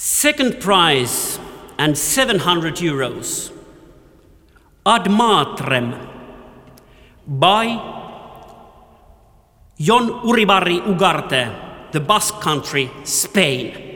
Second prize and 700 euros. Ad Matrem by Jon Uribarri Ugarte, the Basque Country, Spain.